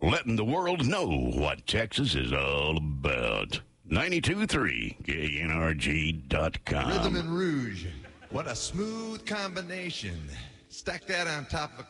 letting the world know what Texas is all about. 92.3 KNRG.com. Rhythm and Rouge. What a smooth combination. Stack that on top of a